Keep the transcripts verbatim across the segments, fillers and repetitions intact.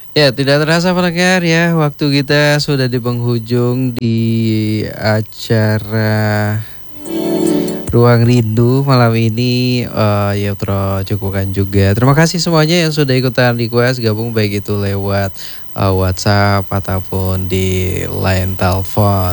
Ya, tidak terasa pendengar ya, waktu kita sudah di penghujung di acara Ruang Rindu malam ini. uh, Ya Tro cukupkan juga. Terima kasih semuanya yang sudah ikutan request gabung, baik itu lewat uh, WhatsApp ataupun di line telepon.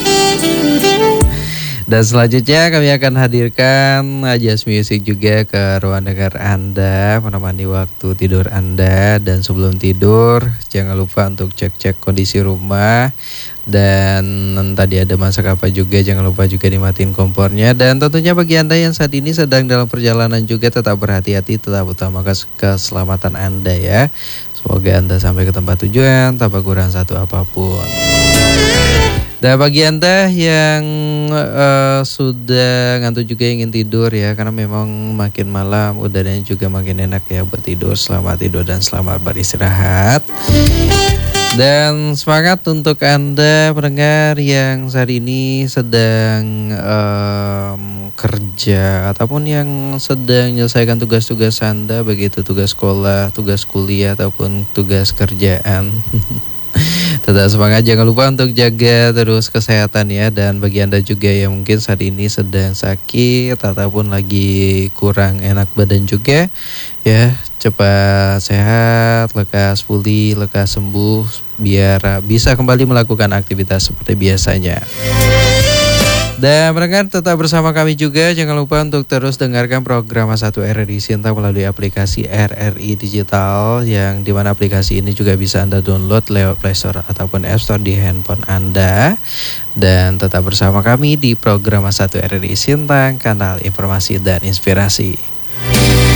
Dan selanjutnya kami akan hadirkan Jazz Music juga ke ruang dengar Anda, menemani waktu tidur Anda. Dan sebelum tidur jangan lupa untuk cek-cek kondisi rumah. Dan tadi ada masak apa juga, jangan lupa juga dimatiin kompornya. Dan tentunya bagi Anda yang saat ini sedang dalam perjalanan juga, tetap berhati-hati, tetap utamakan keselamatan Anda ya. Semoga Anda sampai ke tempat tujuan tanpa kurang satu apapun. Dan bagi Anda yang uh, sudah ngantuk juga ingin tidur ya, karena memang makin malam udaranya juga makin enak ya buat tidur. Selamat tidur dan selamat beristirahat. Dan semangat untuk Anda pendengar yang saat ini sedang um, kerja ataupun yang sedang menyelesaikan tugas-tugas Anda, begitu tugas sekolah, tugas kuliah ataupun tugas kerjaan. Tetap semangat, jangan lupa untuk jaga terus kesehatan ya. Dan bagi Anda juga yang mungkin saat ini sedang sakit ataupun lagi kurang enak badan juga ya, cepat sehat, lekas pulih, lekas sembuh, biar bisa kembali melakukan aktivitas seperti biasanya. Dan pendengar tetap bersama kami juga. Jangan lupa untuk terus dengarkan program satu R R I Sinta melalui aplikasi R R I Digital, yang dimana aplikasi ini juga bisa Anda download lewat Play Store ataupun App Store di handphone Anda. Dan tetap bersama kami di program satu R R I Sinta, kanal informasi dan inspirasi.